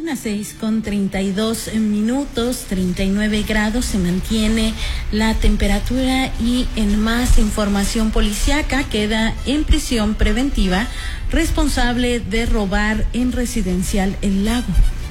Son las 6:32, 39 grados se mantiene la temperatura. Y en más información policíaca, queda en prisión preventiva responsable de robar en residencial El Lago.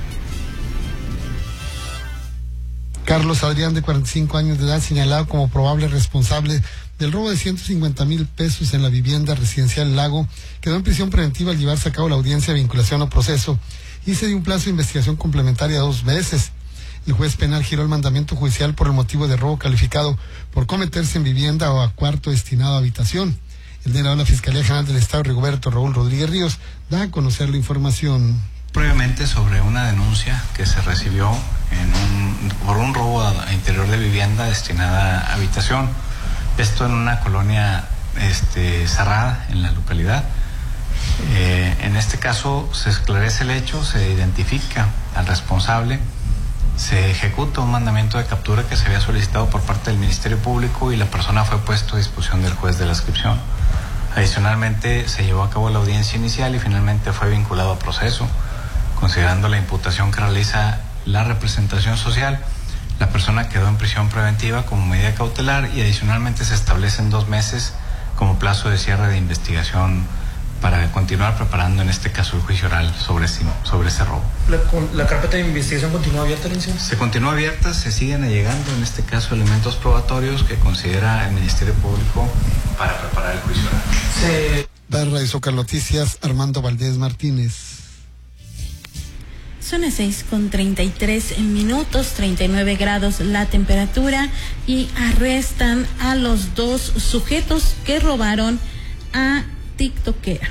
Carlos Adrián, de 45 años de edad, señalado como probable responsable del robo de 150,000 pesos en la vivienda residencial El Lago, quedó en prisión preventiva al llevarse a cabo la audiencia de vinculación o proceso y se dio un plazo de investigación complementaria de 2 meses. El juez penal giró el mandamiento judicial por el motivo de robo calificado por cometerse en vivienda o a cuarto destinado a habitación. El delegado de la Fiscalía General del Estado, Rigoberto Raúl Rodríguez Ríos, da a conocer la información. Previamente, sobre una denuncia que se recibió por un robo a interior de vivienda destinada a habitación, esto en una colonia cerrada en la localidad. En este caso se esclarece el hecho, se identifica al responsable, se ejecuta un mandamiento de captura que se había solicitado por parte del Ministerio Público y la persona fue puesto a disposición del juez de la adscripción. Adicionalmente se llevó a cabo la audiencia inicial y finalmente fue vinculado a proceso. Considerando la imputación que realiza la representación social, la persona quedó en prisión preventiva como medida cautelar y adicionalmente se establecen 2 meses como plazo de cierre de investigación para continuar preparando en este caso el juicio oral sobre este robo. ¿La carpeta de investigación continúa abierta, licenciado? Se continúa abierta, se siguen allegando en este caso elementos probatorios que considera el Ministerio Público para preparar el juicio oral. Para Radio Zócalo Noticias, Armando Valdés Martínez. Son las 6:33, 39 grados la temperatura, y arrestan a los 2 sujetos que robaron a tiktokera.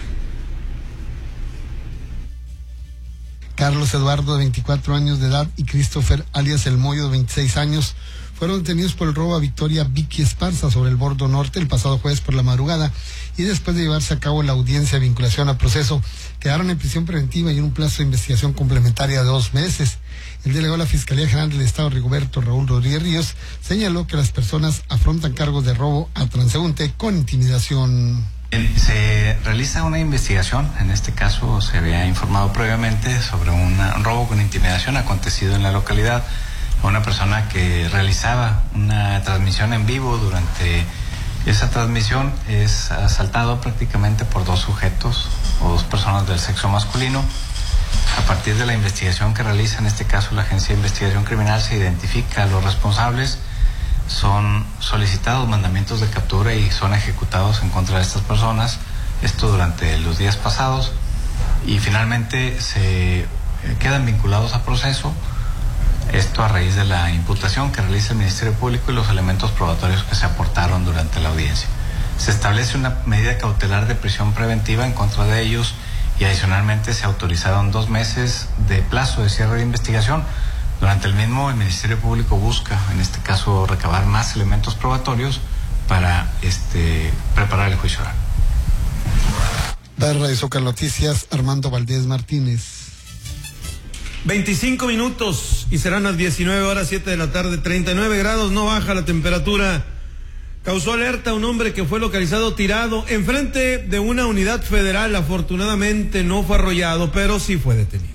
Carlos Eduardo, de 24 años de edad, y Christopher alias El Moyo, de 26 años, fueron detenidos por el robo a Victoria Vicky Esparza sobre el Bordo Norte el pasado jueves por la madrugada, y después de llevarse a cabo la audiencia de vinculación a proceso, quedaron en prisión preventiva y en un plazo de investigación complementaria de 2 meses. El delegado de la Fiscalía General del Estado, Rigoberto Raúl Rodríguez Ríos, señaló que las personas afrontan cargos de robo a transeúnte con intimidación. Se realiza una investigación, en este caso se había informado previamente sobre un robo con intimidación acontecido en la localidad a una persona que realizaba una transmisión en vivo. Durante esa transmisión es asaltado prácticamente por 2 sujetos o 2 personas del sexo masculino. A partir de la investigación que realiza, en este caso la Agencia de Investigación Criminal, se identifica a los responsables, son solicitados mandamientos de captura y son ejecutados en contra de estas personas, esto durante los días pasados, y finalmente se quedan vinculados a proceso, esto a raíz de la imputación que realiza el Ministerio Público y los elementos probatorios que se aportaron durante la audiencia. Se establece una medida cautelar de prisión preventiva en contra de ellos y adicionalmente se autorizaron 2 meses de plazo de cierre de investigación. Durante el mismo, el Ministerio Público busca, en este caso, recabar más elementos probatorios para preparar el juicio oral. Para Radio Zócalo Noticias, Armando Valdés Martínez. 25 minutos y serán las 19:07 de la tarde, 39 grados, no baja la temperatura. Causó alerta un hombre que fue localizado tirado enfrente de una unidad federal. Afortunadamente no fue arrollado, pero sí fue detenido.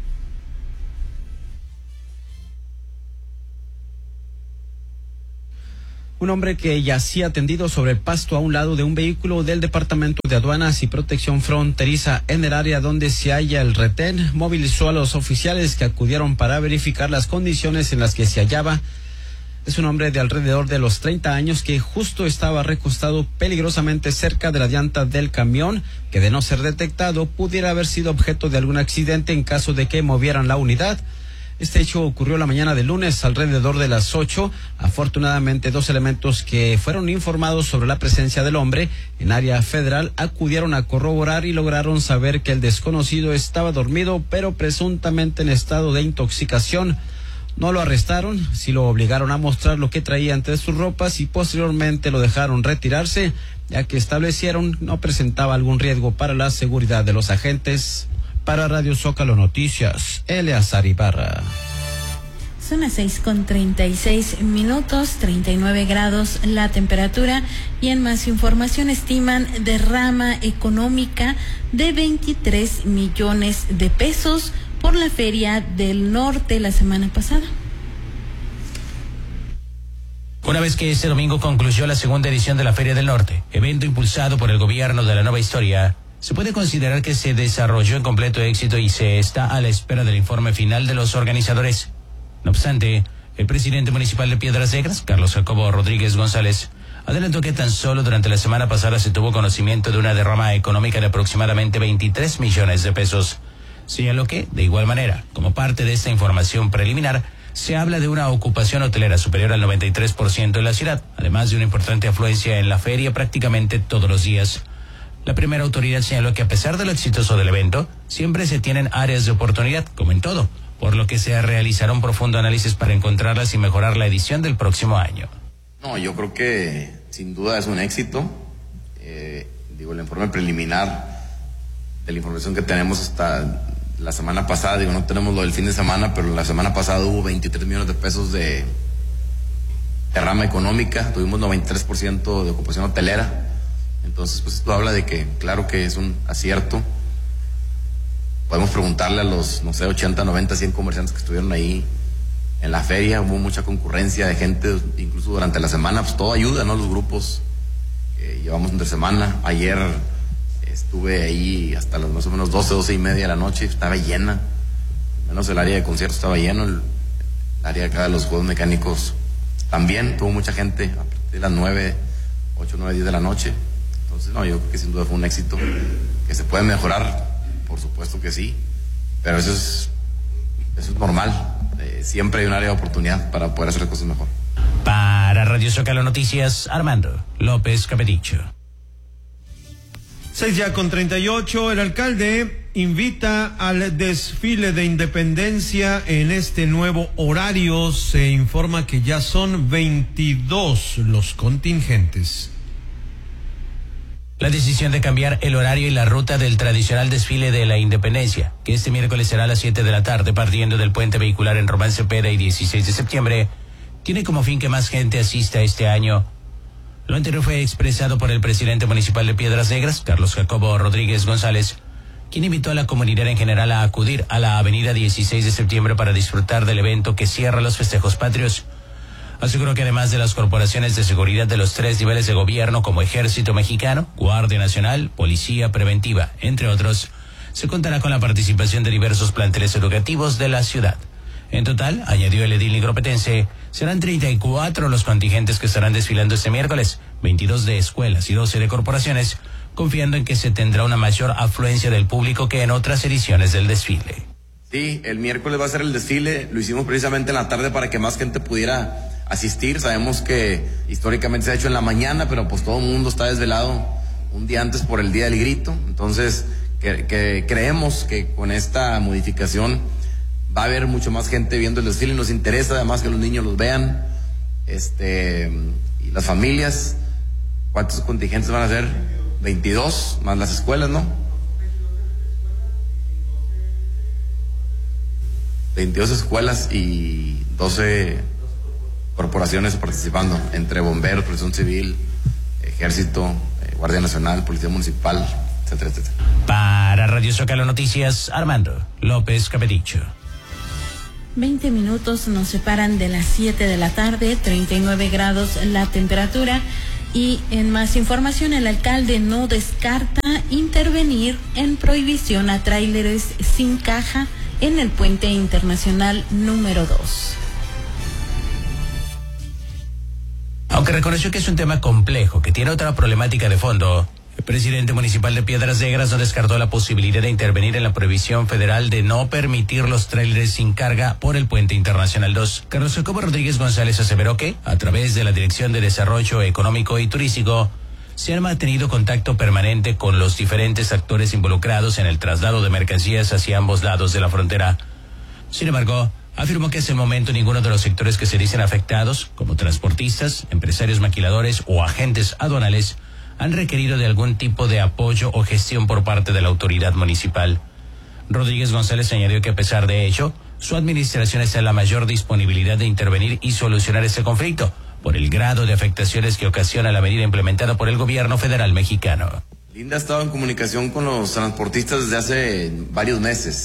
Un hombre que yacía tendido sobre el pasto a un lado de un vehículo del Departamento de Aduanas y Protección Fronteriza en el área donde se halla el retén movilizó a los oficiales que acudieron para verificar las condiciones en las que se hallaba. Es un hombre de alrededor de los 30 años que justo estaba recostado peligrosamente cerca de la llanta del camión, que de no ser detectado pudiera haber sido objeto de algún accidente en caso de que movieran la unidad. Este hecho ocurrió la mañana del lunes alrededor de las 8. Afortunadamente, 2 elementos que fueron informados sobre la presencia del hombre en área federal acudieron a corroborar y lograron saber que el desconocido estaba dormido, pero presuntamente en estado de intoxicación. No lo arrestaron, sí lo obligaron a mostrar lo que traía entre sus ropas y posteriormente lo dejaron retirarse, ya que establecieron no presentaba algún riesgo para la seguridad de los agentes. Para Radio Zócalo Noticias, Eleazar Ibarra. Son las 6:36, 39 grados la temperatura, y en más información estiman derrama económica de 23 millones de pesos por la Feria del Norte la semana pasada. Una vez que este domingo concluyó la segunda edición de la Feria del Norte, evento impulsado por el gobierno de la Nueva Historia, se puede considerar que se desarrolló en completo éxito y se está a la espera del informe final de los organizadores. No obstante, el presidente municipal de Piedras Negras, Carlos Jacobo Rodríguez González, adelantó que tan solo durante la semana pasada se tuvo conocimiento de una derrama económica de aproximadamente 23 millones de pesos. Señaló que, de igual manera, como parte de esta información preliminar, se habla de una ocupación hotelera superior al 93% en la ciudad, además de una importante afluencia en la feria prácticamente todos los días. La primera autoridad señaló que a pesar de lo exitoso del evento, siempre se tienen áreas de oportunidad, como en todo, por lo que se realizará un profundo análisis para encontrarlas y mejorar la edición del próximo año. No, yo creo que sin duda es un éxito. El informe preliminar de la información que tenemos hasta la semana pasada, no tenemos lo del fin de semana, pero la semana pasada hubo 23 millones de pesos de derrama económica, tuvimos 93% de ocupación hotelera. Entonces, pues esto habla de que, claro que es un acierto. Podemos preguntarle a los, 80, 90, 100 comerciantes que estuvieron ahí en la feria. Hubo mucha concurrencia de gente, incluso durante la semana, pues todo ayuda, ¿no? Los grupos que llevamos entre semana. Ayer estuve ahí hasta las más o menos 12 y media de la noche, estaba llena. Menos el área de conciertos estaba lleno, el área acá de los juegos mecánicos también, tuvo mucha gente a partir de las 8, 9, 10 de la noche. Entonces, no, yo creo que sin duda fue un éxito. Que se puede mejorar, por supuesto que sí, pero eso es normal. Siempre hay un área de oportunidad para poder hacer cosas mejor. Para Radio Zócalo Noticias, Armando López Capedicho. 6:38, el alcalde invita al desfile de independencia en este nuevo horario. Se informa que ya son 22 los contingentes. La decisión de cambiar el horario y la ruta del tradicional desfile de la independencia, que este miércoles será a las 7 de la tarde partiendo del puente vehicular en Román Cepeda y 16 de septiembre, tiene como fin que más gente asista este año. Lo anterior fue expresado por el presidente municipal de Piedras Negras, Carlos Jacobo Rodríguez González, quien invitó a la comunidad en general a acudir a la avenida 16 de septiembre para disfrutar del evento que cierra los festejos patrios. Aseguró que además de las corporaciones de seguridad de los 3 niveles de gobierno como Ejército Mexicano, Guardia Nacional, Policía Preventiva, entre otros, se contará con la participación de diversos planteles educativos de la ciudad. En total, añadió el edil nigropetense, serán 34 los contingentes que estarán desfilando este miércoles, 22 de escuelas y 12 de corporaciones, confiando en que se tendrá una mayor afluencia del público que en otras ediciones del desfile. Sí, el miércoles va a ser el desfile, lo hicimos precisamente en la tarde para que más gente pudiera asistir. Sabemos que históricamente se ha hecho en la mañana, pero pues todo el mundo está desvelado un día antes por el Día del Grito. Entonces, que creemos que con esta modificación va a haber mucho más gente viendo el desfile y nos interesa además que los niños los vean, y las familias. ¿Cuántos contingentes van a ser? 22, más las escuelas, ¿no? 22 escuelas y 12 corporaciones participando, entre bomberos, protección civil, ejército, Guardia Nacional, Policía Municipal, etcétera, etcétera. Para Radio Zócalo Noticias, Armando López Capedicho. 20 minutos nos separan de las 7 de la tarde, 39 grados la temperatura. Y en más información, el alcalde no descarta intervenir en prohibición a tráileres sin caja en el puente internacional número 2. Aunque reconoció que es un tema complejo, que tiene otra problemática de fondo, el presidente municipal de Piedras Negras no descartó la posibilidad de intervenir en la prohibición federal de no permitir los tráileres sin carga por el puente internacional 2. Carlos Jacobo Rodríguez González aseveró que, a través de la Dirección de Desarrollo Económico y Turístico, se ha mantenido contacto permanente con los diferentes actores involucrados en el traslado de mercancías hacia ambos lados de la frontera. Sin embargo, afirmó que hasta el momento ninguno de los sectores que se dicen afectados, como transportistas, empresarios maquiladores o agentes aduanales, han requerido de algún tipo de apoyo o gestión por parte de la autoridad municipal. Rodríguez González añadió que a pesar de ello, su administración está en la mayor disponibilidad de intervenir y solucionar este conflicto, por el grado de afectaciones que ocasiona la medida implementada por el gobierno federal mexicano. Linda ha estado en comunicación con los transportistas desde hace varios meses,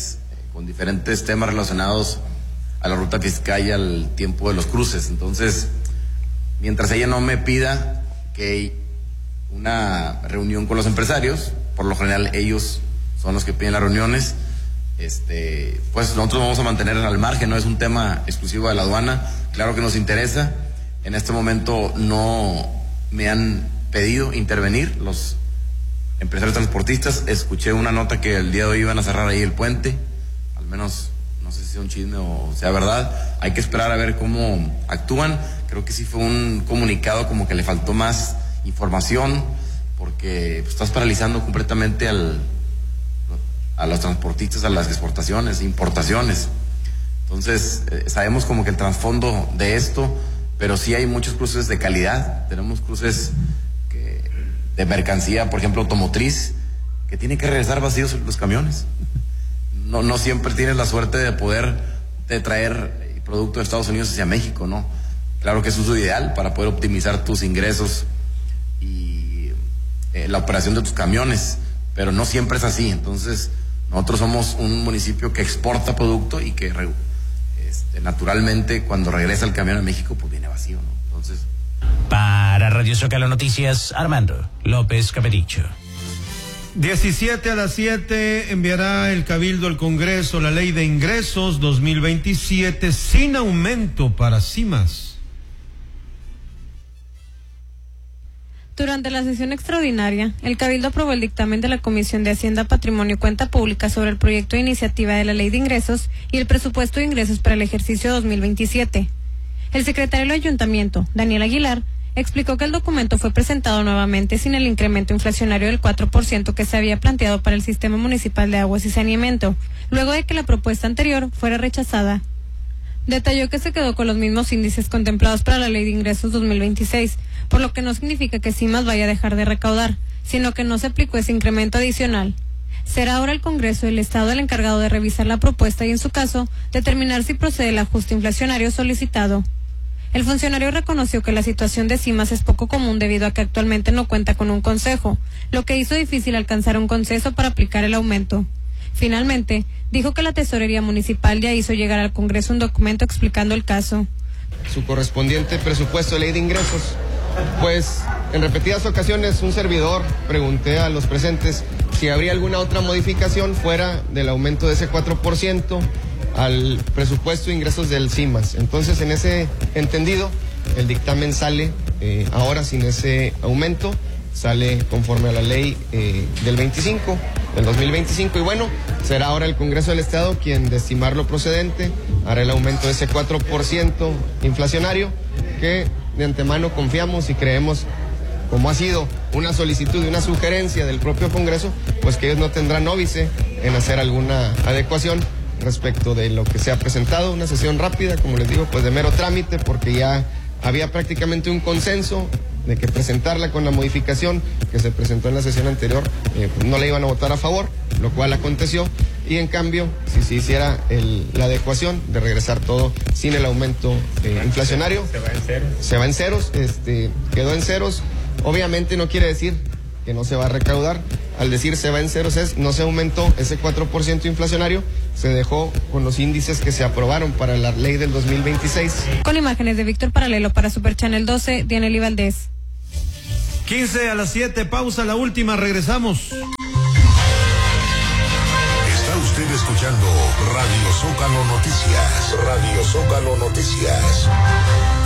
con diferentes temas relacionados a la ruta fiscal y al tiempo de los cruces. Entonces, mientras ella no me pida que una reunión con los empresarios, por lo general ellos son los que piden las reuniones, pues nosotros vamos a mantener al margen, no es un tema exclusivo de la aduana, claro que nos interesa. En este momento no me han pedido intervenir los empresarios transportistas. Escuché una nota que el día de hoy iban a cerrar ahí el puente, al menos no sé si sea un chisme o sea verdad, hay que esperar a ver cómo actúan. Creo que sí fue un comunicado como que le faltó más información, porque pues, estás paralizando completamente a los transportistas, a las exportaciones, importaciones. Entonces, sabemos como que el trasfondo de esto, pero sí hay muchos cruces de calidad. Tenemos cruces de mercancía, por ejemplo, automotriz, que tienen que regresar vacíos los camiones. No siempre tienes la suerte de poder traer producto de Estados Unidos hacia México, ¿no? Claro que es uso ideal para poder optimizar tus ingresos y la operación de tus camiones, pero no siempre es así. Entonces, nosotros somos un municipio que exporta producto y que naturalmente cuando regresa el camión a México pues viene vacío, ¿no? Entonces, para Radio Zócalo Noticias, Armando López Capedicho. 6:17 enviará el Cabildo al Congreso la Ley de Ingresos 2027 sin aumento para CIMAS. Durante la sesión extraordinaria, el Cabildo aprobó el dictamen de la Comisión de Hacienda, Patrimonio y Cuenta Pública sobre el proyecto de iniciativa de la Ley de Ingresos y el presupuesto de ingresos para el ejercicio 2027. El secretario del Ayuntamiento, Daniel Aguilar, explicó que el documento fue presentado nuevamente sin el incremento inflacionario del 4% que se había planteado para el Sistema Municipal de Aguas y Saneamiento, luego de que la propuesta anterior fuera rechazada. Detalló que se quedó con los mismos índices contemplados para la Ley de Ingresos 2026, por lo que no significa que CIMAS vaya a dejar de recaudar, sino que no se aplicó ese incremento adicional. Será ahora el Congreso del Estado el encargado de revisar la propuesta y, en su caso, determinar si procede el ajuste inflacionario solicitado. El funcionario reconoció que la situación de CIMAS es poco común debido a que actualmente no cuenta con un consejo, lo que hizo difícil alcanzar un consenso para aplicar el aumento. Finalmente, dijo que la Tesorería Municipal ya hizo llegar al Congreso un documento explicando el caso. Su correspondiente presupuesto de Ley de Ingresos, pues en repetidas ocasiones un servidor pregunté a los presentes si habría alguna otra modificación fuera del aumento de ese 4% al presupuesto de ingresos del CIMAS. Entonces, en ese entendido, el dictamen sale ahora sin ese aumento, sale conforme a la ley del 2025, y bueno, será ahora el Congreso del Estado quien, de estimar lo procedente, hará el aumento de ese 4% inflacionario, que de antemano confiamos y creemos, como ha sido una solicitud y una sugerencia del propio Congreso, pues que ellos no tendrán óbice en hacer alguna adecuación respecto de lo que se ha presentado. Una sesión rápida, como les digo, pues de mero trámite, porque ya había prácticamente un consenso de que presentarla con la modificación que se presentó en la sesión anterior, pues no la iban a votar a favor, lo cual aconteció, y en cambio, si se hiciera la adecuación de regresar todo sin el aumento inflacionario, se va en ceros, quedó en ceros. Obviamente no quiere decir que no se va a recaudar. Al decir se va en ceros no se aumentó ese 4% inflacionario, se dejó con los índices que se aprobaron para la ley del 2026. Con imágenes de Víctor Paralelo para Super Channel 12, Dianely Valdés. 6:50, pausa, la última, regresamos. Está usted escuchando Radio Zócalo Noticias. Radio Zócalo Noticias.